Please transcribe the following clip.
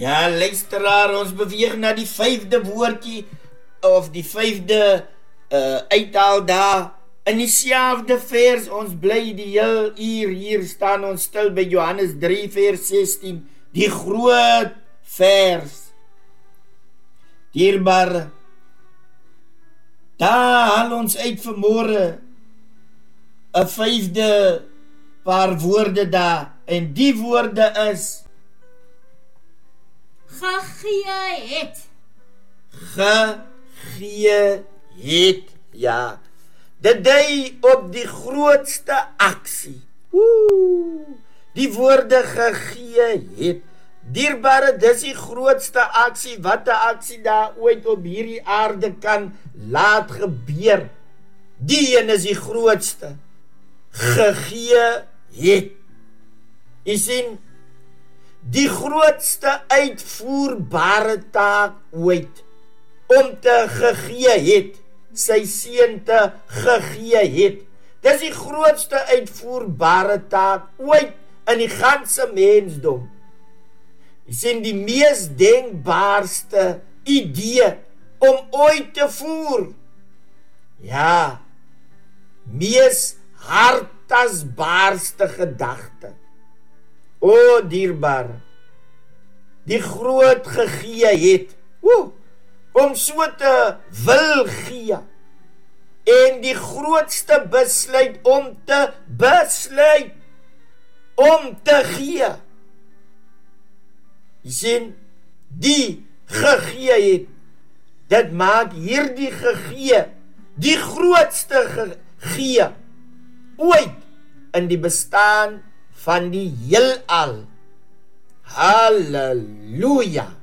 Ja, luisteraar, ons beweeg na die 5de woordjie, of die 5de uithaal daar. In dieselfde vers, ons bly die heel uur, hier staan ons stil by Johannes 3 vers 16, die groot vers. Dierbare, daar haal ons uit vanmorgen 'n 5de paar woorde daar, en die woorde is gegee het. Gegee het, ja. Dit dui op die grootste aksie. Die woorde gegee het. Dierbare, dis die grootste aksie, wat 'n aksie daar ooit op hierdie aarde kan laat gebeur. Die een is die grootste. Gegee het. Jy sien, die grootste uitvoerbare taak ooit, om te gegee het, sy seun te gegee het. Dis die grootste uitvoerbare taak ooit in die ganse mensdom. Jy sien, die mees denkbaarste idee om ooit te voer. Ja, mees hartasbaarste gedagte. O dierbare, die groot gegee het, om so te wil gee, en die grootste besluit om te besluit, om te gee. Jy sien, die gegee het, dit maak hierdie gegee, die grootste gegee, ooit in die bestaan van die heelal. Halleluja!